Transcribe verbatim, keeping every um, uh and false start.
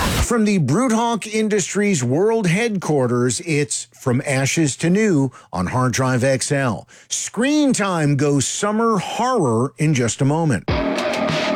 From the Broodhawk Industries World Headquarters, it's From Ashes to New on Hard Drive X L. Screen Time goes summer horror in just a moment.